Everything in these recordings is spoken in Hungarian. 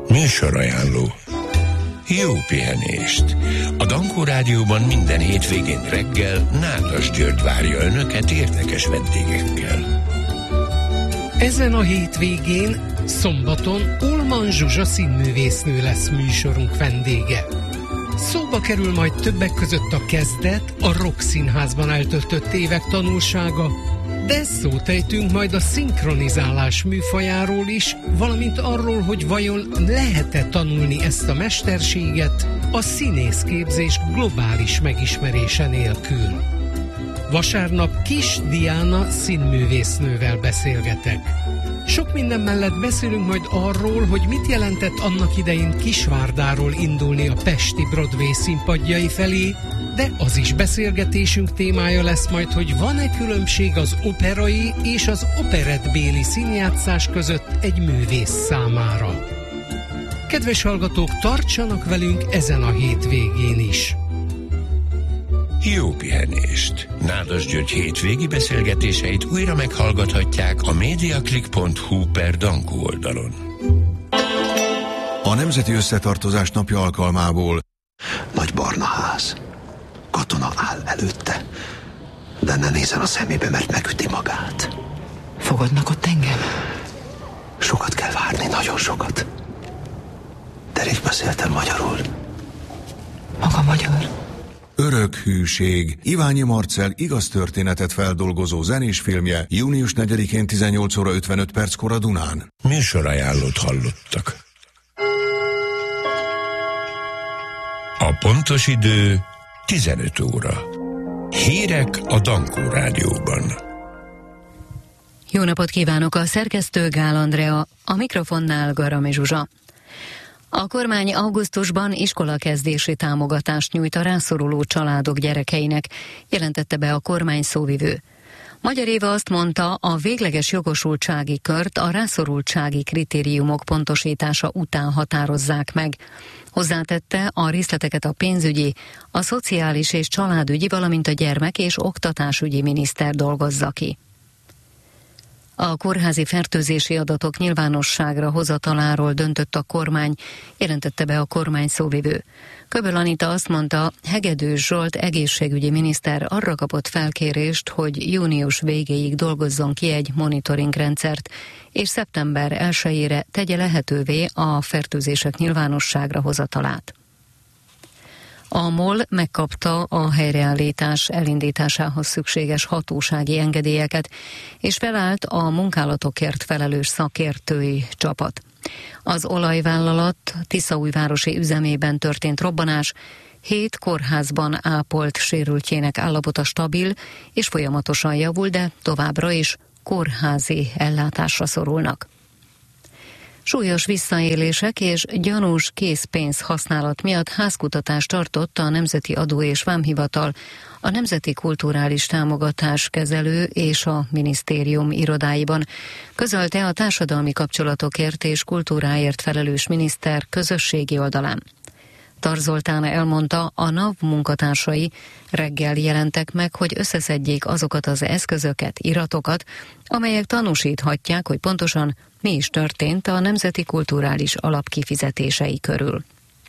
Műsorajánló. Jó pihenést! A Dankó Rádióban minden hétvégén reggel Nádas György várja Önöket érdekes vendégekkel. Ezen a hétvégén, szombaton Ullmann Zsuzsa színművésznő lesz műsorunk vendége. Szóba kerül majd többek között a kezdet, a Rock Színházban eltöltött évek tanulsága, de szót ejtünk majd a szinkronizálás műfajáról is, valamint arról, hogy vajon lehet-e tanulni ezt a mesterséget a színészképzés globális megismerése nélkül. Vasárnap Kis Diana színművésznővel beszélgetek. Sok minden mellett beszélünk majd arról, hogy mit jelentett annak idején Kisvárdáról indulni a pesti Broadway színpadjai felé, de az is beszélgetésünk témája lesz majd, hogy van-e különbség az operai és az operettbéli színjátszás között egy művész számára. Kedves hallgatók, tartsanak velünk ezen a hétvégén is! Jó pihenést! Nádas György hétvégi beszélgetéseit újra meghallgathatják a mediaclick.hu/Dankó oldalon. A Nemzeti Összetartozás napja alkalmából nagy barna ház. Katona áll előtte, de ne nézzen a szemébe, mert megüti magát. Fogadnak ott engem? Sokat kell várni, nagyon sokat. De rég beszéltem magyarul. Maga magyar? Örök hűség. Iványi Marcell igaz történetet feldolgozó zenés filmje június 4-én 18 óra 55 perckor a Dunán. Műsorajánlót hallottak. A pontos idő 15 óra. Hírek a Dankó Rádióban. Jó napot kívánok, a szerkesztő Gál Andrea, a mikrofonnál Garami Zsuzsa. A kormány augusztusban iskolakezdési támogatást nyújt a rászoruló családok gyerekeinek, jelentette be a kormány szóvivő. Magyar Éva azt mondta, a végleges jogosultsági kört a rászorultsági kritériumok pontosítása után határozzák meg. Hozzátette, a részleteket a pénzügyi, a szociális és családügyi, valamint a gyermek- és oktatásügyi miniszter dolgozza ki. A kórházi fertőzési adatok nyilvánosságra hozataláról döntött a kormány, jelentette be a kormány szóvivő. Köböl Anita azt mondta, Hegedűs Zsolt egészségügyi miniszter arra kapott felkérést, hogy június végéig dolgozzon ki egy monitoring rendszert, és szeptember 1-ére tegye lehetővé a fertőzések nyilvánosságra hozatalát. A MOL megkapta a helyreállítás elindításához szükséges hatósági engedélyeket, és felállt a munkálatokért felelős szakértői csapat. Az olajvállalat tiszaújvárosi üzemében történt robbanás, 7 kórházban ápolt sérültjének állapota stabil és folyamatosan javul, de továbbra is kórházi ellátásra szorulnak. Súlyos visszaélések és gyanús készpénz használat miatt házkutatást tartott a Nemzeti Adó és Vámhivatal, a Nemzeti Kulturális Támogatás Kezelő és a minisztérium irodáiban, közölte a társadalmi kapcsolatokért és kultúráért felelős miniszter közösségi oldalán. Tar Zoltán elmondta, a NAV munkatársai reggel jelentek meg, hogy összeszedjék azokat az eszközöket, iratokat, amelyek tanúsíthatják, hogy pontosan mi is történt a Nemzeti Kulturális Alap kifizetései körül.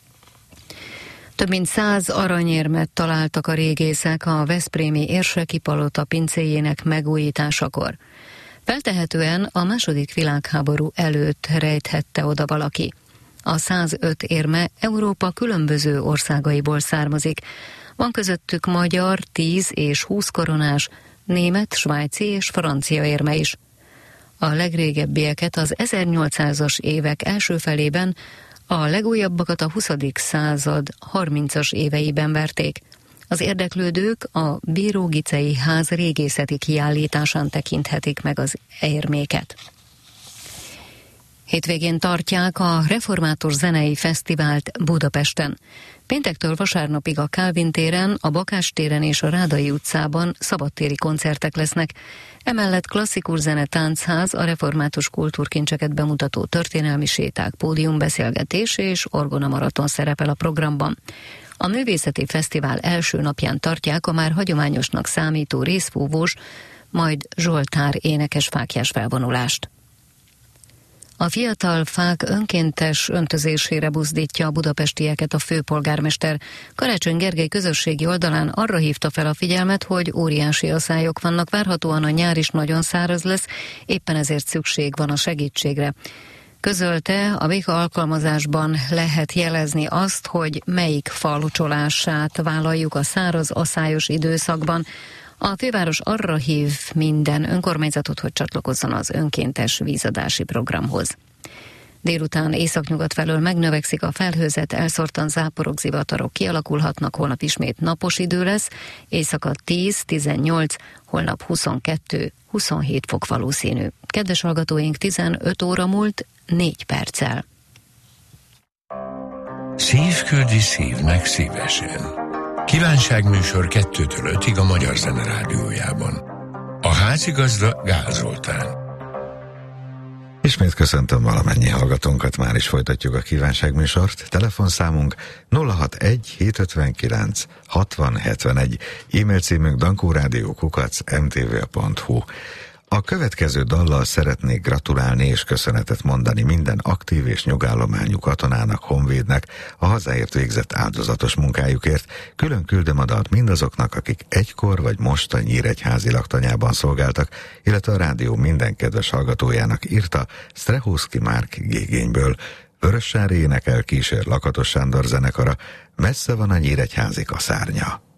Több mint 100 aranyérmet találtak a régészek a veszprémi Érseki palota pincéjének megújításakor. Feltehetően a II. Világháború előtt rejthette oda valaki. A 105 érme Európa különböző országaiból származik. Van közöttük magyar, 10 és 20 koronás, német, svájci és francia érme is. A legrégebbieket az 1800-as évek első felében, a legújabbakat a 20. század 30-as éveiben verték. Az érdeklődők a Bíró-Gicei ház régészeti kiállításán tekinthetik meg az érméket. Hétvégén tartják a Református Zenei Fesztivált Budapesten. Péntektől vasárnapig a Kálvin téren, a Bakás téren és a Rádai utcában szabadtéri koncertek lesznek. Emellett klasszikus zene, táncház, a református kultúrkincseket bemutató történelmi séták, pódiumbeszélgetés és orgonamaraton szerepel a programban. A művészeti fesztivál első napján tartják a már hagyományosnak számító részfúvós, majd zsoltár énekes fáklyás felvonulást. A fiatal fák önkéntes öntözésére buzdítja a budapestieket a főpolgármester. Karácsony Gergely közösségi oldalán arra hívta fel a figyelmet, hogy óriási aszályok vannak, várhatóan a nyár is nagyon száraz lesz, éppen ezért szükség van a segítségre. Közölte, a Béka alkalmazásban lehet jelezni azt, hogy melyik fal locsolását vállaljuk a száraz, aszályos időszakban. A főváros arra hív minden önkormányzatot, hogy csatlakozzon az önkéntes vízadási programhoz. Délután északnyugat felől megnövekszik a felhőzet, elszórtan záporok, zivatarok kialakulhatnak, holnap ismét napos idő lesz, éjszaka 10-18, holnap 22-27 fok valószínű. Kedves hallgatóink, 15 óra múlt 4 perccel. Szív küldi szívnek szívesen. Kívánságműsor 2-től 5-ig a Magyar Zene Rádiójában. A házigazda Gál Zoltán. Ismét köszöntöm valamennyi hallgatónkat, már is folytatjuk a kívánságműsort. Telefonszámunk 061-759-6071, e-mail címünk dankórádió@mtva.hu. A következő dallal szeretnék gratulálni és köszönetet mondani minden aktív és nyugállományú katonának, honvédnek a hazáért végzett áldozatos munkájukért. Külön küldöm a dalt mindazoknak, akik egykor vagy most a nyíregyházi laktanyában szolgáltak, illetve a rádió minden kedves hallgatójának, írta Strehowski Márk Gégényből. Vörössári énekel kísér Lakatos Sándor zenekara, messze van a nyíregyházi kaszárnya.